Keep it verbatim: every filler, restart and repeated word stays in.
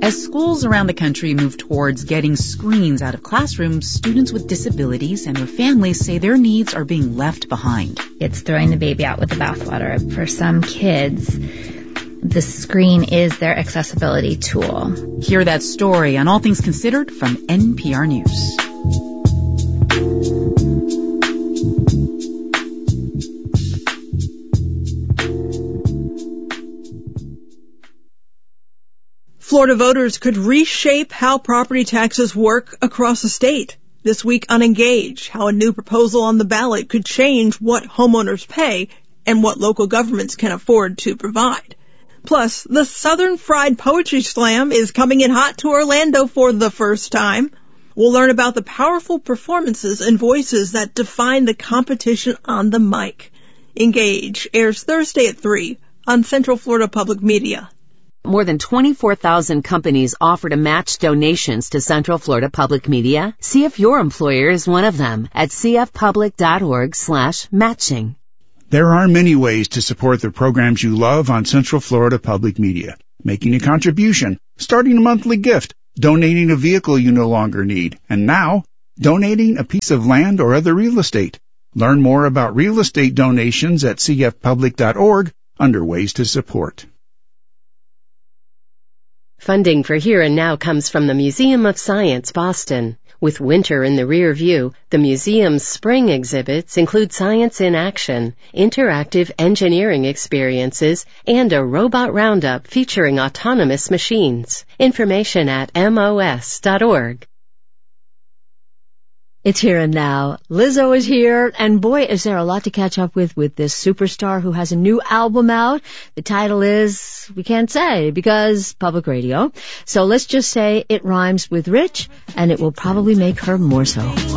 As schools around the country move towards getting screens out of classrooms, students with disabilities and their families say their needs are being left behind. It's throwing the baby out with the bathwater. For some kids, the screen is their accessibility tool. Hear that story on All Things Considered from N P R News. Florida voters could reshape how property taxes work across the state. This week on Engage, how a new proposal on the ballot could change what homeowners pay and what local governments can afford to provide. Plus, the Southern Fried Poetry Slam is coming in hot to Orlando for the first time. We'll learn about the powerful performances and voices that define the competition on the mic. Engage airs Thursday at three on Central Florida Public Media. More than twenty-four thousand companies offer to match donations to Central Florida Public Media. See if your employer is one of them at cfpublic.org slash matching. There are many ways to support the programs you love on Central Florida Public Media. Making a contribution, starting a monthly gift, donating a vehicle you no longer need, and now, donating a piece of land or other real estate. Learn more about real estate donations at c f public dot org under Ways to Support. Funding for Here and Now comes from the Museum of Science, Boston. With winter in the rear view, the museum's spring exhibits include science in action, interactive engineering experiences, and a robot roundup featuring autonomous machines. Information at m o s dot org. It's Here and Now. Lizzo is here, and boy, is there a lot to catch up with with this superstar who has a new album out. The title is, we can't say, because public radio. So let's just say it rhymes with rich, and it will probably make her more so.